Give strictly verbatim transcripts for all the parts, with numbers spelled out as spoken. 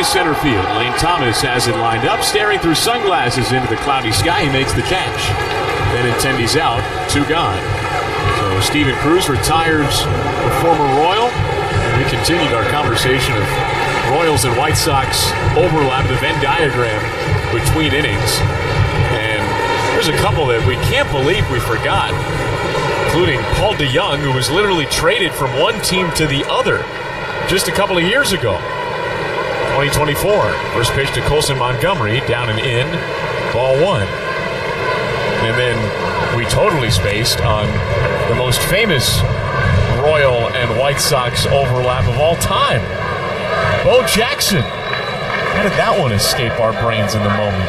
high center field. Lane Thomas has it lined up, staring through sunglasses into the cloudy sky. He makes the catch. Then Intendi's out, two gone. So Steven Cruz retires the former Royal. And we continued our conversation of Royals and White Sox overlap, the Venn diagram between innings. And there's a couple that we can't believe we forgot, including Paul DeJong, who was literally traded from one team to the other just a couple of years ago. twenty twenty-four, first pitch to Colson Montgomery, down and in, ball one. And then we totally spaced on the most famous Royal and White Sox overlap of all time. Bo Jackson. How did that one escape our brains in the moment?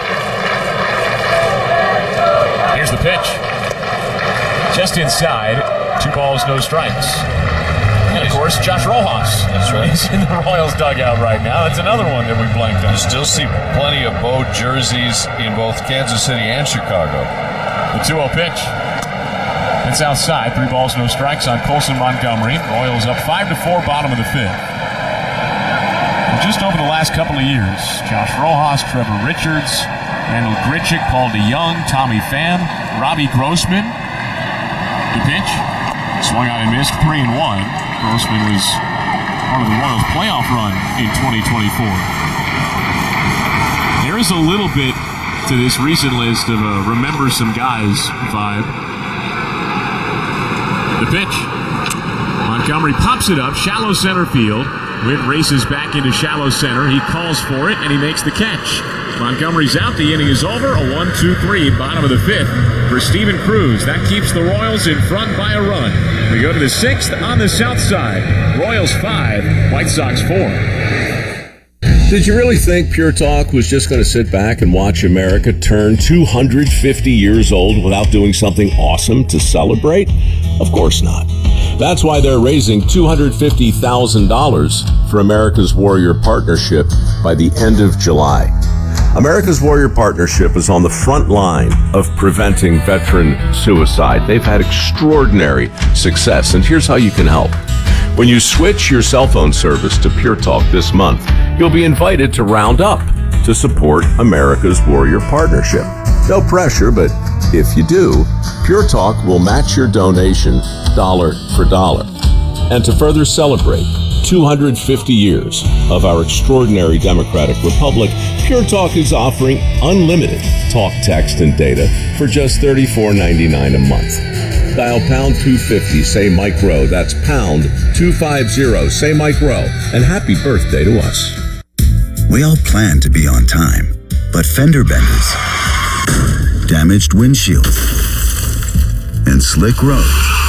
Here's the pitch. Just inside, two balls, no strikes. And, of course, Josh Rojas. That's right. He's in the Royals dugout right now. That's another one that we blanked on. You still see plenty of Bo jerseys in both Kansas City and Chicago. The two oh pitch. It's outside. Three balls, no strikes on Colson Montgomery. Royals up five to four, bottom of the fifth. And just over the last couple of years, Josh Rojas, Trevor Richards, Randall Grichuk, Paul DeJong, Tommy Pham, Robbie Grossman. The pitch, swung out and missed, three and one. Grossman was part of the Royals' playoff run in twenty twenty-four. There is a little bit to this recent list of a remember some guys vibe. The pitch, Montgomery pops it up, shallow center field. Witt races back into shallow center. He calls for it, and he makes the catch. Montgomery's out. The inning is over. A one two three, bottom of the fifth for Steven Cruz. That keeps the Royals in front by a run. We go to the sixth on the south side. Royals five, White Sox four. Did you really think Pure Talk was just going to sit back and watch America turn two hundred fifty years old without doing something awesome to celebrate? Of course not. That's why they're raising two hundred fifty thousand dollars for America's Warrior Partnership by the end of July. America's Warrior Partnership is on the front line of preventing veteran suicide. They've had extraordinary success, and here's how you can help. When you switch your cell phone service to Pure Talk this month, you'll be invited to round up to support America's Warrior Partnership. No pressure, but if you do, Pure Talk will match your donation dollar for dollar. And to further celebrate two hundred fifty years of our extraordinary democratic republic, Pure Talk is offering unlimited talk, text, and data for just thirty-four ninety-nine a month. Dial pound two fifty, say Mike Rowe. That's pound two fifty, say Mike Rowe. And happy birthday to us. We all plan to be on time, but fender benders, damaged windshields, and slick roads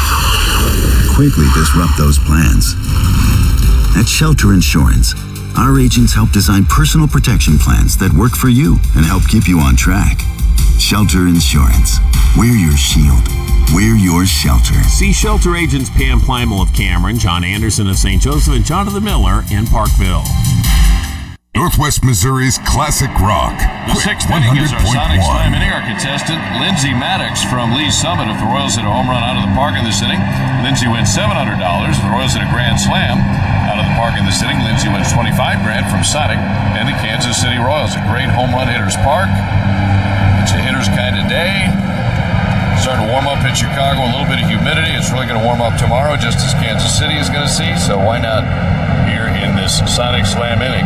quickly disrupt those plans. At Shelter Insurance, our agents help design personal protection plans that work for you and help keep you on track. Shelter Insurance. We're your shield. We're your shelter. See Shelter agents Pam Plymel of Cameron, John Anderson of Saint Joseph, and Jonathan Miller in Parkville. Northwest Missouri's classic rock. The sixth inning is our Sonic Slam inning. Our contestant, Lindsay Maddox from Lee Summit. If the Royals hit a home run out of the park in this inning, Lindsay wins seven hundred dollars. If the Royals hit a grand slam out of the park in this inning, Lindsay wins twenty-five grand from Sonic and the Kansas City Royals. A great home run hitter's park. It's a hitter's kind of day. Starting to warm up in Chicago, a little bit of humidity. It's really going to warm up tomorrow, just as Kansas City is going to see. So why not here in this Sonic Slam inning?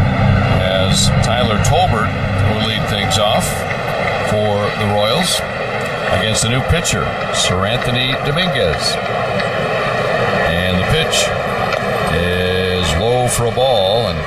As Tyler Tolbert will lead things off for the Royals against a new pitcher, Sir Anthony Dominguez. And the pitch is low for a ball, and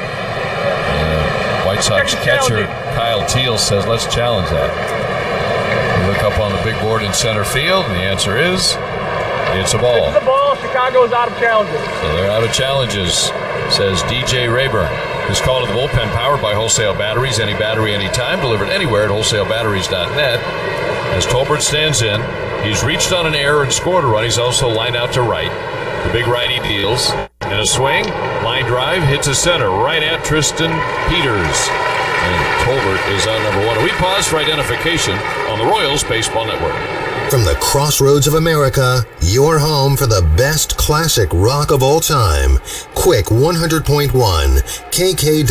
uh, White Sox catcher Kyle Teel says, let's challenge that. We look up on the big board in center field, and the answer is, it's a ball. It's a ball. Chicago's out of challenges. So they're out of challenges, says D J Rayburn. This call to the bullpen powered by Wholesale Batteries. Any battery, anytime. Delivered anywhere at wholesale batteries dot net. As Tolbert stands in, he's reached on an error and scored a run. He's also lined out to right. The big righty deals. And a swing. Line drive. Hits a center right at Tristan Peters. And Tolbert is on number one. We pause for identification on the Royals Baseball Network. From the crossroads of America, your home for the best classic rock of all time. Quick one hundred point one K K